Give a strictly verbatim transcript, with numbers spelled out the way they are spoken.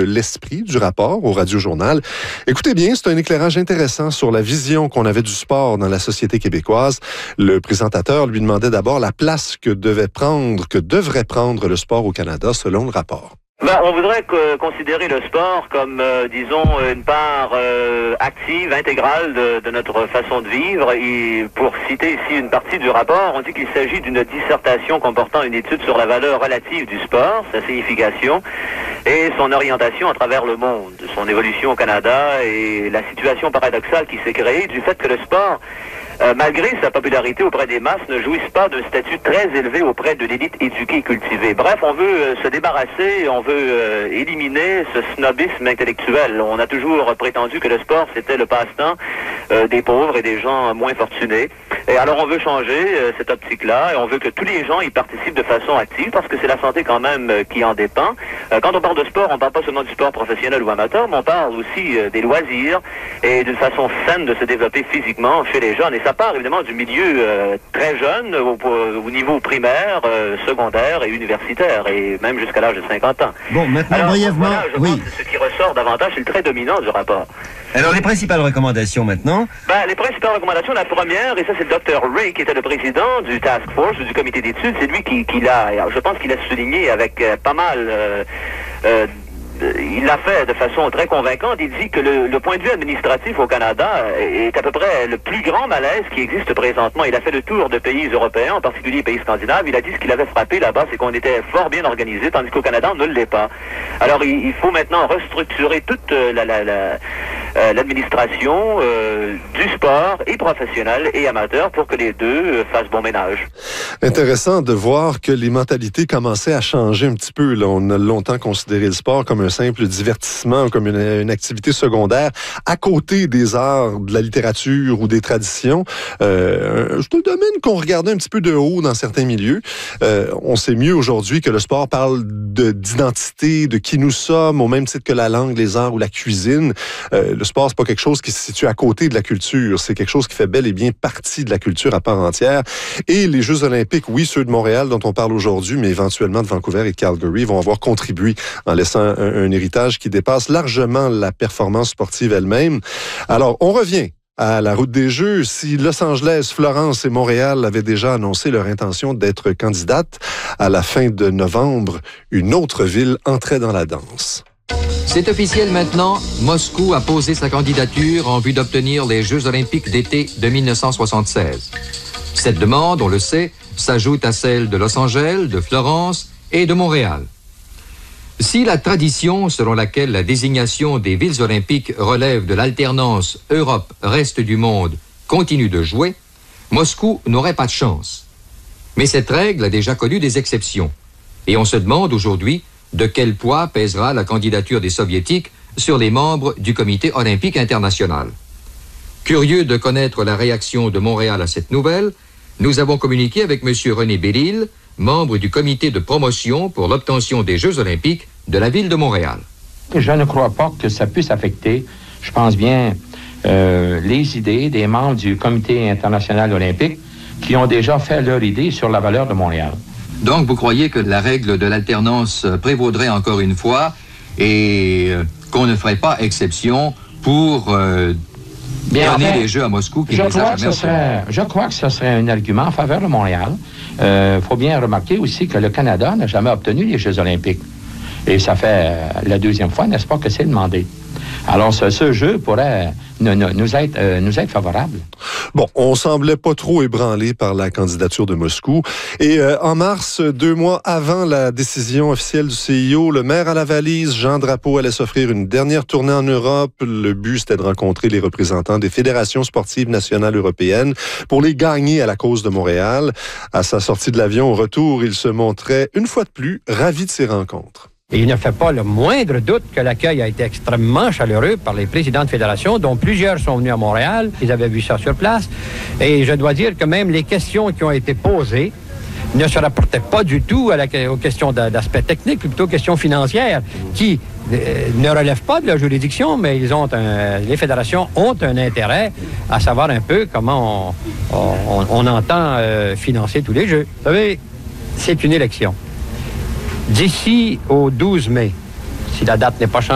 l'esprit du rapport au Radio-Journal. Écoutez bien, c'est un éclairage intéressant sur la vision qu'on avait du sport dans la société québécoise. Le présentateur lui demandait d'abord la place que devait prendre, que devrait prendre le sport au Canada selon le rapport. Ben, on voudrait que, considérer le sport comme, euh, disons, une part euh, active, intégrale de, de notre façon de vivre. Et pour citer ici une partie du rapport, on dit qu'il s'agit d'une dissertation comportant une étude sur la valeur relative du sport, sa signification et son orientation à travers le monde, son évolution au Canada et la situation paradoxale qui s'est créée du fait que le sport, Euh, malgré sa popularité auprès des masses, ne jouisse pas d'un statut très élevé auprès de l'élite éduquée et cultivée. Bref, on veut euh, se débarrasser, on veut euh, éliminer ce snobisme intellectuel. On a toujours prétendu que le sport, c'était le passe-temps euh, des pauvres et des gens moins fortunés. Et alors, on veut changer euh, cette optique-là et on veut que tous les gens y participent de façon active parce que c'est la santé quand même euh, qui en dépend. Euh, quand on parle de sport, on parle pas seulement du sport professionnel ou amateur, mais on parle aussi euh, des loisirs et d'une façon saine de se développer physiquement chez les jeunes. Et ça part évidemment du milieu euh, très jeune, au, au niveau primaire, euh, secondaire et universitaire, et même jusqu'à l'âge de cinquante ans. Bon, maintenant, Alors, brièvement, voilà, je oui. pense que ce qui ressort davantage, c'est le trait dominant du rapport. Alors, les principales recommandations maintenant. Ben, les principales recommandations, la première, et ça c'est le docteur Ray qui était le président du Task Force, du comité d'études, c'est lui qui, qui l'a, je pense qu'il a souligné avec euh, pas mal... Euh, euh, il l'a fait de façon très convaincante. Il dit que le, le point de vue administratif au Canada est à peu près le plus grand malaise qui existe présentement. Il a fait le tour de pays européens, en particulier pays scandinaves. Il a dit ce qu'il avait frappé là-bas, c'est qu'on était fort bien organisé, tandis qu'au Canada, on ne l'est pas. Alors, il, il faut maintenant restructurer toute la, la, la, euh, l'administration euh, du sport, et professionnel et amateur, pour que les deux euh, fassent bon ménage. Intéressant de voir que les mentalités commençaient à changer un petit peu. Là. On a longtemps considéré le sport comme un simple divertissement, comme une, une activité secondaire à côté des arts, de la littérature ou des traditions. Euh, c'est un domaine qu'on regardait un petit peu de haut dans certains milieux. Euh, on sait mieux aujourd'hui que le sport parle de, d'identité, de qui nous sommes, au même titre que la langue, les arts ou la cuisine. Euh, le sport, c'est pas quelque chose qui se situe à côté de la culture. C'est quelque chose qui fait bel et bien partie de la culture à part entière. Et les Jeux olympiques, oui, ceux de Montréal dont on parle aujourd'hui, mais éventuellement de Vancouver et de Calgary, vont avoir contribué en laissant un, un héritage qui dépasse largement la performance sportive elle-même. Alors, on revient à la route des Jeux. Si Los Angeles, Florence et Montréal avaient déjà annoncé leur intention d'être candidates, à la fin de novembre, une autre ville entrait dans la danse. C'est officiel maintenant, Moscou a posé sa candidature en vue d'obtenir les Jeux olympiques d'été de mille neuf cent soixante-seize. Cette demande, on le sait, s'ajoute à celle de Los Angeles, de Florence et de Montréal. Si la tradition selon laquelle la désignation des villes olympiques relève de l'alternance Europe-Reste du monde continue de jouer, Moscou n'aurait pas de chance. Mais cette règle a déjà connu des exceptions. Et on se demande aujourd'hui de quel poids pèsera la candidature des Soviétiques sur les membres du Comité olympique international. Curieux de connaître la réaction de Montréal à cette nouvelle, nous avons communiqué avec M. René Bellil, membre du comité de promotion pour l'obtention des Jeux olympiques de la ville de Montréal. Je ne crois pas que ça puisse affecter, je pense bien, euh, les idées des membres du comité international olympique qui ont déjà fait leur idée sur la valeur de Montréal. Donc, vous croyez que la règle de l'alternance prévaudrait encore une fois et euh, qu'on ne ferait pas exception pour euh, Bien, donner en fait, les Jeux à Moscou qui je les crois, a que jamais ce serait, je crois que ce serait un argument en faveur de Montréal. Il euh, faut bien remarquer aussi que le Canada n'a jamais obtenu les Jeux olympiques. Et ça fait euh, la deuxième fois, n'est-ce pas, que c'est demandé. Alors, ce, ce jeu pourrait nous, nous, nous, être, euh, nous être favorable. Bon, on semblait pas trop ébranlé par la candidature de Moscou. Et euh, en mars, deux mois avant la décision officielle du C I O, le maire à la valise, Jean Drapeau, allait s'offrir une dernière tournée en Europe. Le but, c'était de rencontrer les représentants des fédérations sportives nationales européennes pour les gagner à la cause de Montréal. À sa sortie de l'avion, au retour, il se montrait, une fois de plus, ravi de ces rencontres. Et il ne fait pas le moindre doute que l'accueil a été extrêmement chaleureux par les présidents de fédération, dont plusieurs sont venus à Montréal. Ils avaient vu ça sur place. Et je dois dire que même les questions qui ont été posées ne se rapportaient pas du tout à la, aux questions d'aspect technique, plutôt aux questions financières, qui euh, ne relèvent pas de la juridiction, mais ils ont un, les fédérations ont un intérêt à savoir un peu comment on, on, on entend euh, financer tous les Jeux. Vous savez, c'est une élection. D'ici au douze mai, si la date n'est pas changée,